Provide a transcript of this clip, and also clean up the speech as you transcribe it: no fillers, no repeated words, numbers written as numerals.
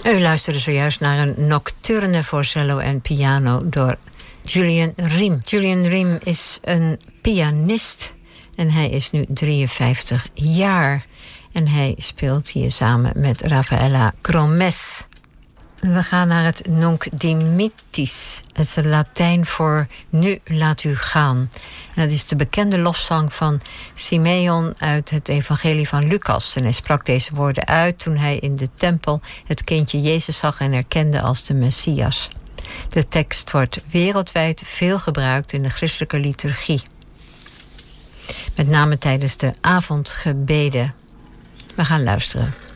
U luisterde zojuist naar een nocturne voor cello en piano door Julian Riem. Julian Riem is een pianist en hij is nu 53 jaar. En hij speelt hier samen met Rafaela Cromes. We gaan naar het Nunc Dimittis. Het is het Latijn voor nu laat u gaan. En dat is de bekende lofzang van Simeon uit het evangelie van Lucas. En hij sprak deze woorden uit toen hij in de tempel het kindje Jezus zag en herkende als de Messias. De tekst wordt wereldwijd veel gebruikt in de christelijke liturgie. Met name tijdens de avondgebeden. We gaan luisteren.